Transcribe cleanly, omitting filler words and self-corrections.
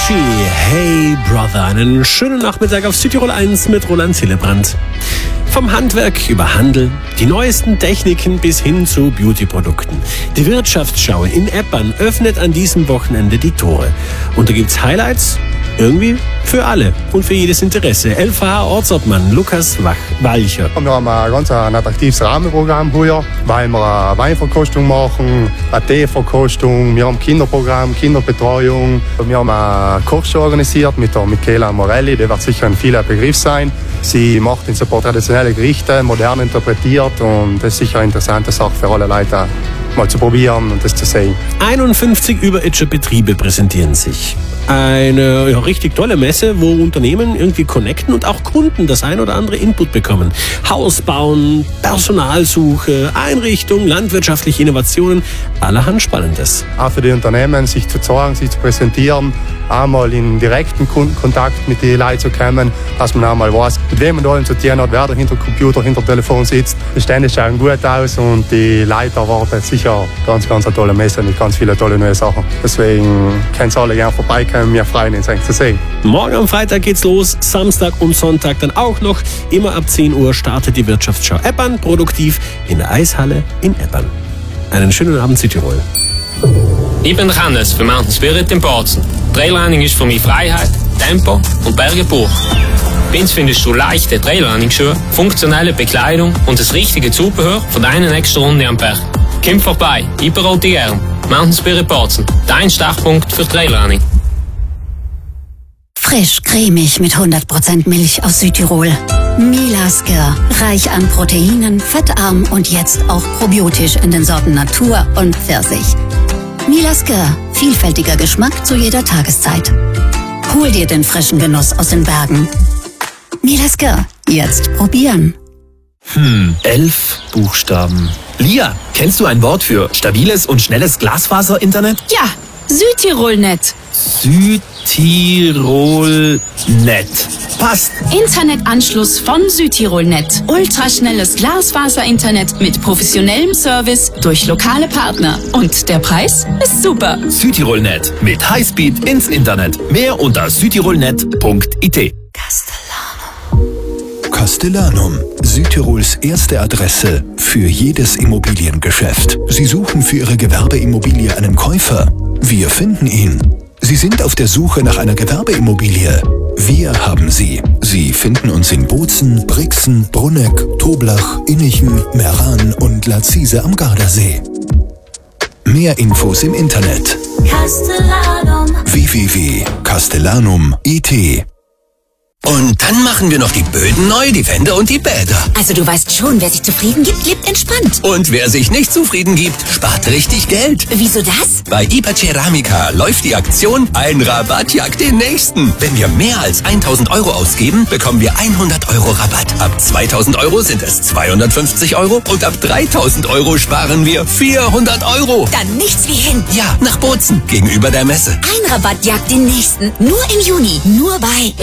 Avicii, Hey Brother. Einen schönen Nachmittag auf Südtirol 1 mit Roland Hillebrand. Vom Handwerk über Handel, die neuesten Techniken bis hin zu Beauty-Produkten. Die Wirtschaftsschau in Eppern öffnet an diesem Wochenende die Tore. Und da gibt's Highlights irgendwie für alle und für jedes Interesse. LVH-Ortsobmann Lukas Walcher. Wir haben ein ganz attraktives Rahmenprogramm hier, weil wir eine Weinverkostung machen, eine Teeverkostung, wir haben Kinderprogramm, Kinderbetreuung. Wir haben eine Kochshow organisiert mit der Michela Morelli, die wird sicher ein vieler Begriff sein. Sie macht ein paar traditionelle Gerichte, modern interpretiert und das ist sicher eine interessante Sache für alle Leute, mal zu probieren und das zu sehen. 51 überirdische Betriebe präsentieren sich. Eine richtig tolle Messe, wo Unternehmen irgendwie connecten und auch Kunden das ein oder andere Input bekommen. Haus bauen, Personalsuche, Einrichtung, landwirtschaftliche Innovationen, allerhand Spannendes. Auch für die Unternehmen, sich zu zeigen, sich zu präsentieren, einmal in direkten Kundenkontakt mit den Leuten zu kommen, dass man einmal weiß, mit wem man da zu tun hat, wer da hinter Computer, hinter Telefon sitzt. Die Stände schauen gut aus und die Leute erwarten sicher ganz eine tolle Messe mit ganz vielen tolle neue Sachen. Deswegen können Sie alle gerne vorbeikommen, wir freuen uns, euch zu sehen. Morgen am Freitag geht's los, Samstag und Sonntag dann auch noch. Immer ab 10 Uhr startet die Wirtschaftsschau Eppern produktiv in der Eishalle in Eppern. Einen schönen Abend, Südtirol. Ich bin Hannes für Mountain Spirit in Bozen. Trailrunning ist für mich Freiheit, Tempo und Berge pur. Bei uns findest du leichte Trailrunning-Schuhe, funktionelle Bekleidung und das richtige Zubehör für deine nächste Runde am Berg. Komm vorbei, ich berate dich gern. Mountain Spirit Bozen, dein Startpunkt für Trailrunning. Frisch, cremig mit 100% Milch aus Südtirol. Milasker, reich an Proteinen, fettarm und jetzt auch probiotisch in den Sorten Natur und Pfirsich. Milasker, vielfältiger Geschmack zu jeder Tageszeit. Hol dir den frischen Genuss aus den Bergen. Milasker, jetzt probieren. 11 Buchstaben. Lia, kennst du ein Wort für stabiles und schnelles Glasfaser-Internet? Ja, Südtirolnet. Südtirolnet. Passt. Internetanschluss von Südtirolnet. Ultraschnelles Glasfaser-Internet mit professionellem Service durch lokale Partner. Und der Preis ist super. Südtirolnet. Mit Highspeed ins Internet. Mehr unter südtirolnet.it. Castellanum, Südtirols erste Adresse für jedes Immobiliengeschäft. Sie suchen für Ihre Gewerbeimmobilie einen Käufer. Wir finden ihn. Sie sind auf der Suche nach einer Gewerbeimmobilie. Wir haben sie. Sie finden uns in Bozen, Brixen, Brunegg, Toblach, Innichen, Meran und Lazise am Gardasee. Mehr Infos im Internet. Castellanum. www.castellanum.it. Und dann machen wir noch die Böden neu, die Wände und die Bäder. Also du weißt schon, wer sich zufrieden gibt, lebt entspannt. Und wer sich nicht zufrieden gibt, spart richtig Geld. Wieso das? Bei IPA Ceramica läuft die Aktion Ein Rabatt jagt den nächsten. Wenn wir mehr als 1.000 Euro ausgeben, bekommen wir 100 Euro Rabatt. Ab 2.000 Euro sind es 250 Euro und ab 3.000 Euro sparen wir 400 Euro. Dann nichts wie hin. Ja, nach Bozen, gegenüber der Messe. Ein Rabatt jagt den nächsten. Nur im Juni. Nur bei